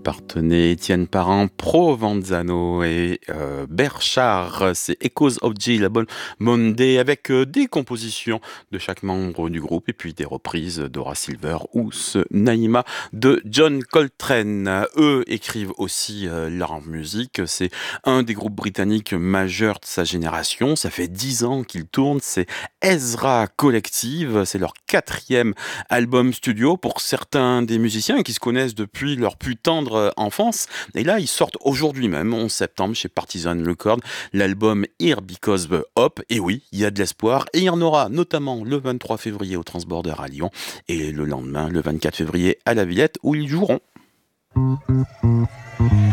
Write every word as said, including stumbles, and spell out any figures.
Partenay, Étienne Parent, Provenzano et euh, Berchard. C'est Echoes of G, la bonne Monday, avec euh, des compositions de chaque membre du groupe et puis des reprises d'Aura Silver ou ce Naïma de John Coltrane. Eux écrivent aussi euh, leur musique. C'est un des groupes britanniques majeurs de sa génération. Ça fait dix ans qu'ils tournent. C'est Ezra Collective. C'est leur quatrième album studio pour certains des musiciens qui se connaissent depuis leur plus tendre enfance. Et là, ils sortent aujourd'hui même, onze septembre, chez Partisan Records, l'album Here Because the Hope. Et oui, il y a de l'espoir. Et il y en aura notamment le vingt-trois février au Transborder à Lyon et le lendemain, le vingt-quatre février à la Villette, où ils joueront.